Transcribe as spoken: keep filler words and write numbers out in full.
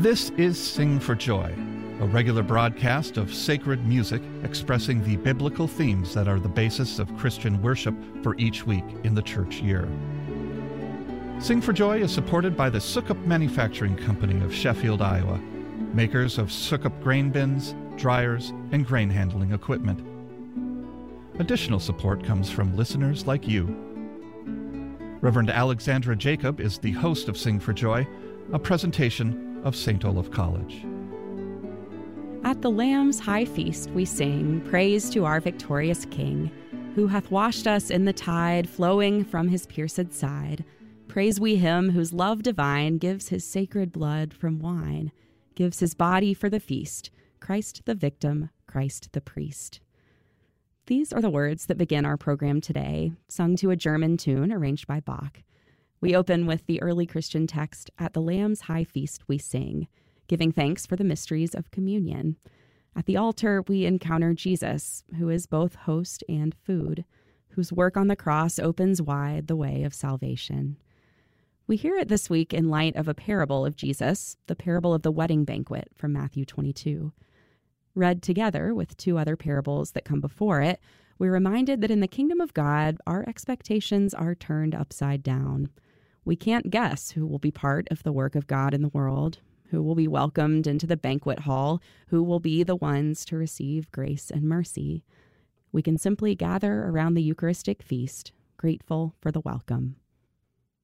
This is Sing for Joy, a regular broadcast of sacred music expressing the biblical themes that are the basis of Christian worship for each week in the church year. Sing for Joy is supported by the Sukup Manufacturing Company of Sheffield, Iowa, makers of Sukup grain bins, dryers, and grain handling equipment. Additional support comes from listeners like you. Reverend Alexandra Jacob is the host of Sing for Joy, a presentation of Saint Olaf College. At the Lamb's high feast we sing praise to our victorious King, who hath washed us in the tide flowing from his pierced side. Praise we him whose love divine gives his sacred blood from wine, gives his body for the feast, Christ the victim, Christ the priest. These are the words that begin our program today, sung to a German tune arranged by Bach. We open with the early Christian text, At the Lamb's high feast we sing, giving thanks for the mysteries of communion. At the altar, we encounter Jesus, who is both host and food, whose work on the cross opens wide the way of salvation. We hear it this week in light of a parable of Jesus, the parable of the wedding banquet from Matthew twenty-two. Read together with two other parables that come before it, we're reminded that in the kingdom of God, our expectations are turned upside down. We can't guess who will be part of the work of God in the world, who will be welcomed into the banquet hall, who will be the ones to receive grace and mercy. We can simply gather around the Eucharistic feast, grateful for the welcome.